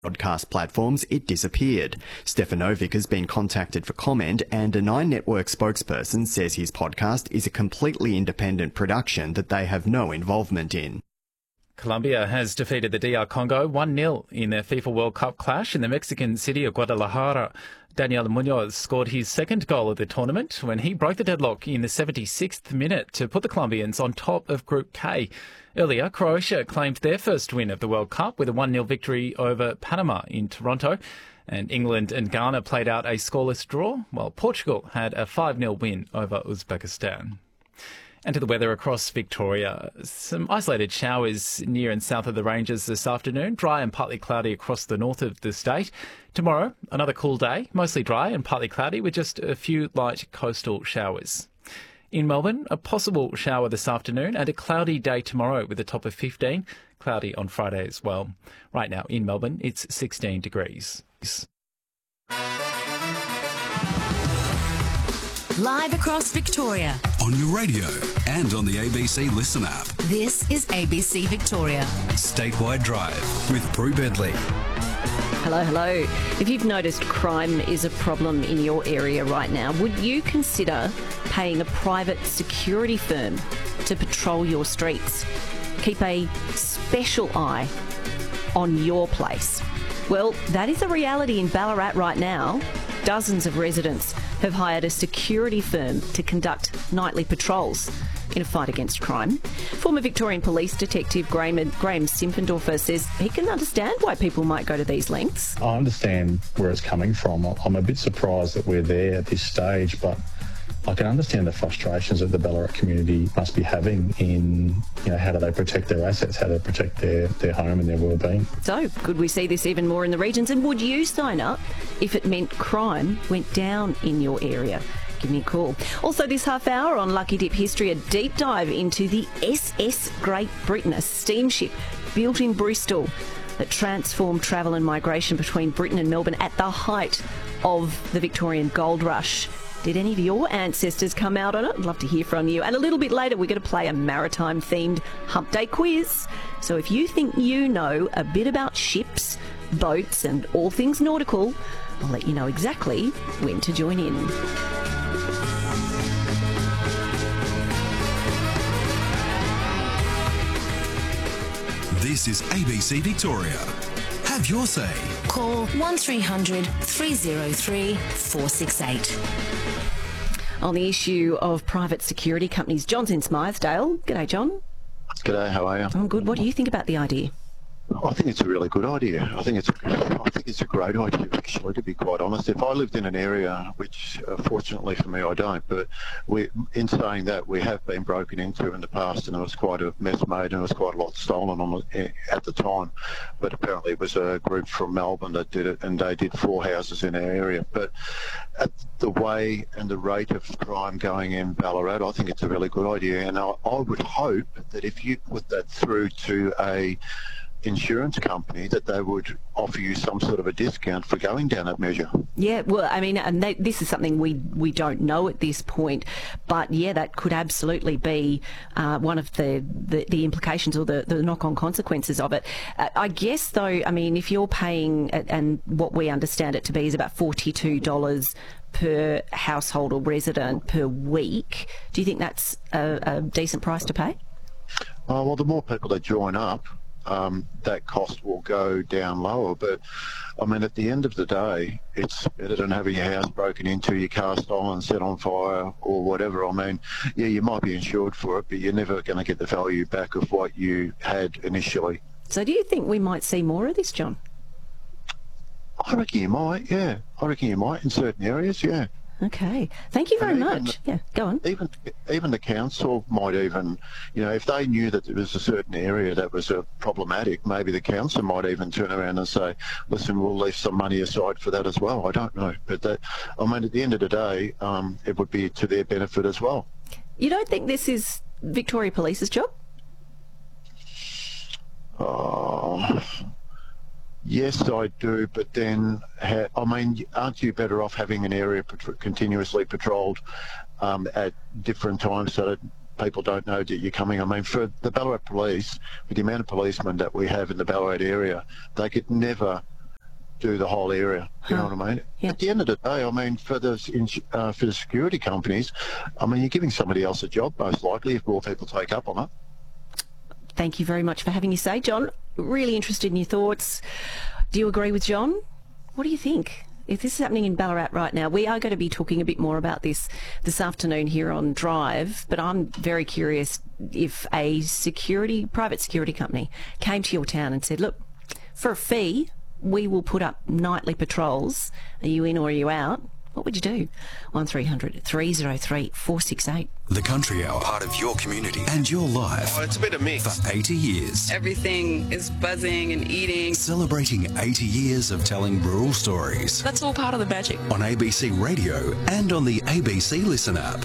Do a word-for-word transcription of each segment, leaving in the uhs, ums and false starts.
broadcast platforms, it disappeared. Stefanovic has been contacted for comment, and a Nine Network spokesperson says his podcast is a completely independent production that they have no involvement in. Colombia has defeated the D R Congo one nil in their FIFA World Cup clash in the Mexican city of Guadalajara. Daniel Munoz scored his second goal of the tournament when he broke the deadlock in the seventy-sixth minute to put the Colombians on top of Group K. Earlier, Croatia claimed their first win of the World Cup with a one nil victory over Panama in Toronto. And England and Ghana played out a scoreless draw, while Portugal had a five nil win over Uzbekistan. And to the weather across Victoria. Some isolated showers near and south of the ranges this afternoon. Dry and partly cloudy across the north of the state. Tomorrow, another cool day, mostly dry and partly cloudy with just a few light coastal showers. In Melbourne, a possible shower this afternoon and a cloudy day tomorrow with a top of fifteen. Cloudy on Friday as well. Right now in Melbourne, it's sixteen degrees. Live across Victoria. On your radio and on the A B C Listen app. This is A B C Victoria. Statewide Drive with Prue Bedley. Hello, hello. If you've noticed crime is a problem in your area right now, would you consider paying a private security firm to patrol your streets? Keep a special eye on your place. Well, that is a reality in Ballarat right now. Dozens of residents have hired a security firm to conduct nightly patrols in a fight against crime. Former Victorian Police Detective Graham, Graham Simpendorfer says he can understand why people might go to these lengths. I understand where it's coming from. I'm a bit surprised that we're there at this stage, but I can understand the frustrations that the Ballarat community must be having in, you know, how do they protect their assets, how do they protect their, their home and their well-being. So, could we see this even more in the regions? And would you sign up if it meant crime went down in your area? Give me a call. Also this half hour on Lucky Dip History, a deep dive into the S S Great Britain, a steamship built in Bristol that transformed travel and migration between Britain and Melbourne at the height of the Victorian gold rush. Did any of your ancestors come out on it? I'd love to hear from you. And a little bit later, we're going to play a maritime-themed Hump Day quiz. So if you think you know a bit about ships, boats and all things nautical, I'll let you know exactly when to join in. This is A B C Victoria. Have your say. Call one three hundred three oh three four six eight. On the issue of private security companies, John's in Smythdale. G'day, John. G'day, how are you? I'm good. What do you think about the idea? I think it's a really good idea. I think it's a, I think it's a great idea, actually, to be quite honest. If I lived in an area, which uh, fortunately for me I don't, but we, in saying that, we have been broken into in the past, and there was quite a mess made and there was quite a lot stolen on it at the time. But apparently it was a group from Melbourne that did it, and they did four houses in our area. But at the way and the rate of crime going in Ballarat, I think it's a really good idea, and I, I would hope that if you put that through to a insurance company, that they would offer you some sort of a discount for going down that measure. Yeah, well, I mean, and they, this is something we we don't know at this point, but yeah, that could absolutely be uh, one of the, the, the implications or the, the knock-on consequences of it. Uh, I guess, though, I mean, if you're paying, and what we understand it to be is about forty-two dollars per household or resident per week, do you think that's a, a decent price to pay? Uh, well, the more people that join up, Um, that cost will go down lower. But I mean, at the end of the day, it's better than having your house broken into, your car stolen, set on fire or whatever. I mean, yeah, you might be insured for it, but you're never going to get the value back of what you had initially. So do you think we might see more of this, John? I reckon you might, yeah. I reckon you might in certain areas, yeah. Okay. Thank you very much. Yeah, go on. Even even the council might even, you know, if they knew that there was a certain area that was uh, problematic, maybe the council might even turn around and say, listen, we'll leave some money aside for that as well. I don't know. But that, I mean, at the end of the day, um, it would be to their benefit as well. You don't think this is Victoria Police's job? Oh... Yes, I do, but then, ha I mean, aren't you better off having an area pat continuously patrolled um, at different times so that people don't know that you're coming? I mean, for the Ballarat Police, with the amount of policemen that we have in the Ballarat area, they could never do the whole area. You Huh. know what I mean? Yeah. At the end of the day, I mean, for the ins- uh, for the security companies, I mean, you're giving somebody else a job most likely if more people take up on it. Thank you very much for having your say, John. Really interested in your thoughts. Do you agree with John? What do you think? If this is happening in Ballarat right now, we are going to be talking a bit more about this this afternoon here on Drive, but I'm very curious if a security, private security company came to your town and said, look, for a fee, we will put up nightly patrols. Are you in or are you out? What would you do? one three hundred three oh three four six eight. The Country Hour, part of your community and your life. Oh, it's a bit of mix. For eighty years. Everything is buzzing and eating. Celebrating eighty years of telling rural stories. That's all part of the magic. On A B C Radio and on the A B C Listen app.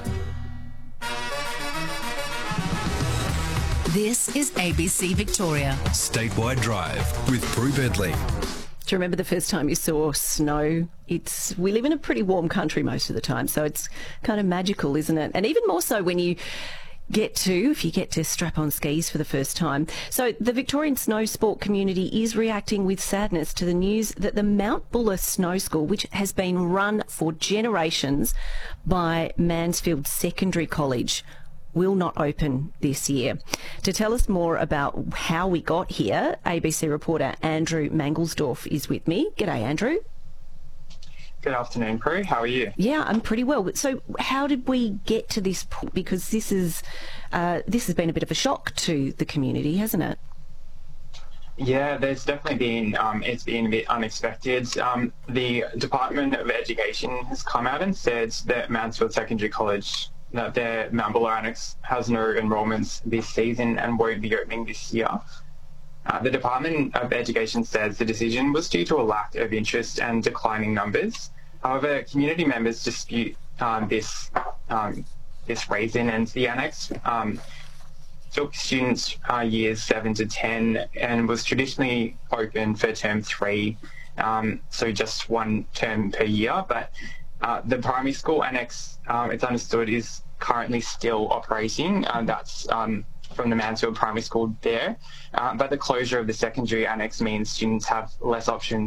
This is A B C Victoria. Statewide Drive with Prue Bedley. Do you remember the first time you saw snow? It's we live in a pretty warm country most of the time, so it's kind of magical, isn't it? And even more so when you get to, if you get to strap on skis for the first time. So the Victorian snow sport community is reacting with sadness to the news that the Mount Buller Snow School, which has been run for generations by Mansfield Secondary College, will not open this year. To tell us more about how we got here, A B C reporter Andrew Mangelsdorf is with me. G'day, Andrew. Good afternoon, Prue. How are you? Yeah, I'm pretty well. So how did we get to this point? Because this is uh, this has been a bit of a shock to the community, hasn't it? Yeah, there's definitely been, um, it's been a bit unexpected. Um, the Department of Education has come out and said that Mansfield Secondary College, that their Mount Buller Annex has no enrolments this season and won't be opening this year. Uh, the Department of Education says the decision was due to a lack of interest and declining numbers. However, community members dispute um, this um, this reason, and the annex um, took students uh, years seven to ten and was traditionally open for term three, um, so just one term per year. But uh, the primary school annex, um, it's understood, is currently still operating. Uh, that's um, from the Mansfield Primary School there. Uh, but the closure of the secondary annex means students have less options